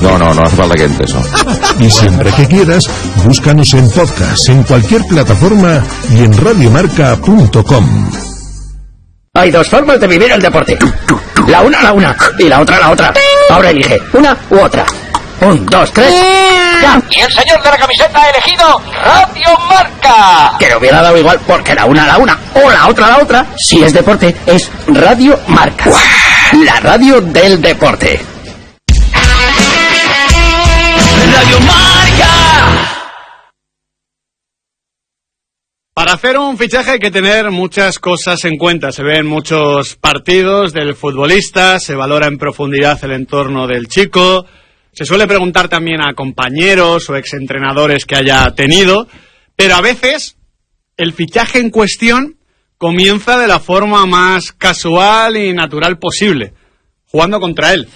No hace falta que entre eso. Y siempre que quieras, búscanos en podcast, en cualquier plataforma y en radiomarca.com. Hay dos formas de vivir el deporte. La una y la otra. Ahora elige una u otra. 1, 2, 3. ¡Ya! Y el señor de la camiseta ha elegido Radio Marca. Que le hubiera dado igual porque la una o la otra. Si es deporte, es Radio Marca. La radio del deporte. Radio Marca. Para hacer un fichaje hay que tener muchas cosas en cuenta. Se ven muchos partidos del futbolista, se valora en profundidad el entorno del chico, se suele preguntar también a compañeros o exentrenadores que haya tenido, pero a veces el fichaje en cuestión comienza de la forma más casual y natural posible, jugando contra él.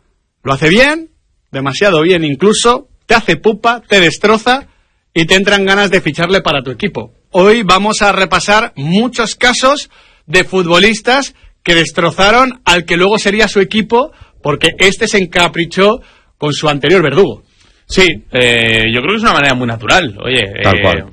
Lo hace bien, demasiado bien incluso, te hace pupa, te destroza y te entran ganas de ficharle para tu equipo. Hoy vamos a repasar muchos casos de futbolistas que destrozaron al que luego sería su equipo porque este se encaprichó con su anterior verdugo. Sí, yo creo que es una manera muy natural. Oye, tal cual.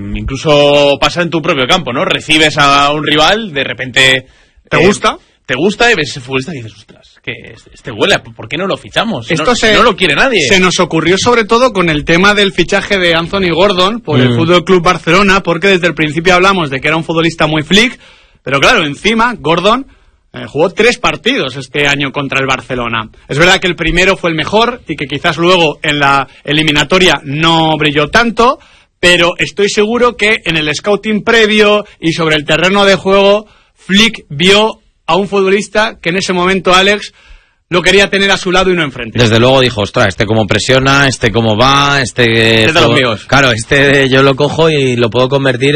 Incluso pasa en tu propio campo, ¿no? Recibes a un rival, de repente... ¿Te gusta? Te gusta y ves ese futbolista y dices, ostras, que este huele, ¿por qué no lo fichamos? Esto no lo quiere nadie. Se nos ocurrió sobre todo con el tema del fichaje de Anthony Gordon por el Fútbol Club Barcelona, porque desde el principio hablamos de que era un futbolista muy flick, pero claro, encima Gordon jugó 3 partidos este año contra el Barcelona. Es verdad que el primero fue el mejor y que quizás luego en la eliminatoria no brilló tanto, pero estoy seguro que en el scouting previo y sobre el terreno de juego, Flick vio a un futbolista que en ese momento Alex lo quería tener a su lado y no enfrente. Desde luego dijo, ostras, cómo presiona, cómo va, de los míos. Claro, yo lo cojo y lo puedo convertir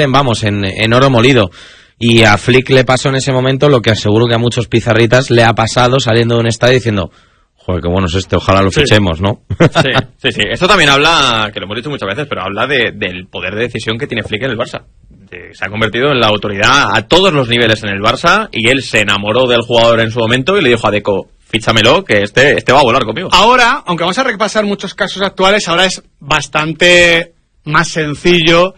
en oro molido. Y a Flick le pasó en ese momento lo que aseguro que a muchos pizarritas le ha pasado saliendo de un estadio diciendo, joder, qué bueno es ojalá lo fichemos, ¿no? Sí. Esto también habla, que lo hemos dicho muchas veces, pero habla del poder de decisión que tiene Flick en el Barça. Se ha convertido en la autoridad a todos los niveles en el Barça y él se enamoró del jugador en su momento y le dijo a Deco, fíchamelo, que este va a volar conmigo. Ahora, aunque vamos a repasar muchos casos actuales, ahora es bastante más sencillo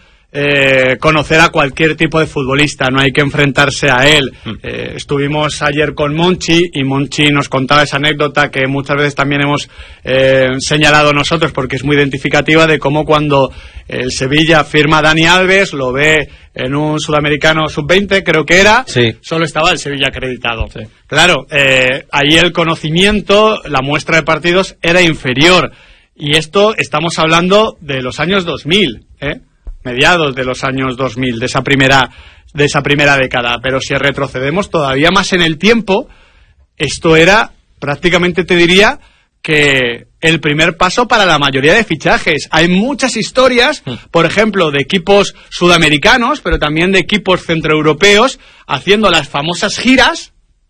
conocer a cualquier tipo de futbolista, no hay que enfrentarse a él. Estuvimos ayer con Monchi y Monchi nos contaba esa anécdota que muchas veces también hemos señalado nosotros porque es muy identificativa de cómo cuando el Sevilla firma a Dani Alves, lo ve en un sudamericano sub-20, creo que era, solo estaba el Sevilla acreditado. Sí. Claro, ahí el conocimiento, la muestra de partidos era inferior y esto estamos hablando de los años 2000, mediados de los años 2000, de esa primera década. Pero si retrocedemos todavía más en el tiempo, esto era prácticamente, te diría, que el primer paso para la mayoría de fichajes. Hay muchas historias, por ejemplo, de equipos sudamericanos, pero también de equipos centroeuropeos, haciendo las famosas giras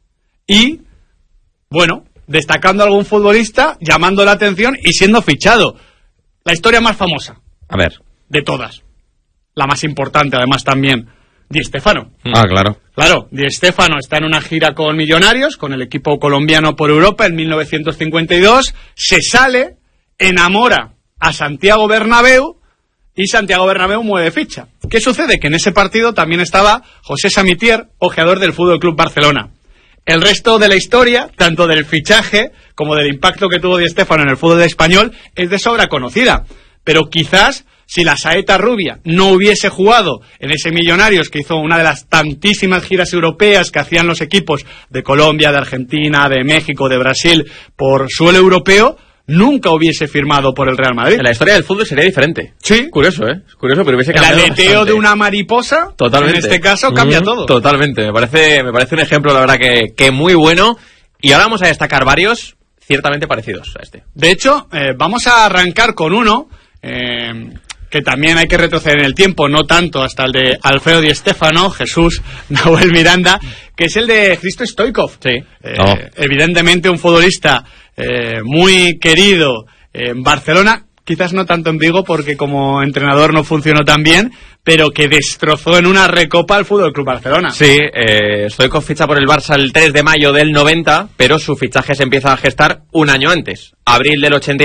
y, bueno, destacando a algún futbolista, llamando la atención y siendo fichado. La historia más famosa. A ver. De todas. La más importante, además, también, Di Stéfano. Claro. Claro, Di Stéfano está en una gira con Millonarios, con el equipo colombiano por Europa en 1952, se sale, enamora a Santiago Bernabéu y Santiago Bernabéu mueve ficha. ¿Qué sucede? Que en ese partido también estaba José Samitier, ojeador del Fútbol Club Barcelona. El resto de la historia, tanto del fichaje como del impacto que tuvo Di Stéfano en el fútbol español, es de sobra conocida. Pero quizás, si la Saeta Rubia no hubiese jugado en ese Millonarios que hizo una de las tantísimas giras europeas que hacían los equipos de Colombia, de Argentina, de México, de Brasil, por suelo europeo, nunca hubiese firmado por el Real Madrid. La historia del fútbol sería diferente. Sí. Curioso, Es curioso, pero hubiese cambiado el aleteo bastante. De una mariposa, totalmente. En este caso, cambia todo. Totalmente. Me parece un ejemplo, la verdad, que muy bueno. Y ahora vamos a destacar varios ciertamente parecidos a este. De hecho, vamos a arrancar con uno que también hay que retroceder en el tiempo, no tanto hasta el de Alfredo Di Stéfano, Jesús Nahuel Miranda, que es el de Hristo Stoichkov. Sí. Evidentemente un futbolista muy querido en Barcelona, quizás no tanto en Vigo porque como entrenador no funcionó tan bien, pero que destrozó en una recopa al Fútbol Club Barcelona. Sí, Stoichkov ficha por el Barça el 3 de mayo del 90, pero su fichaje se empieza a gestar un año antes, abril del 80.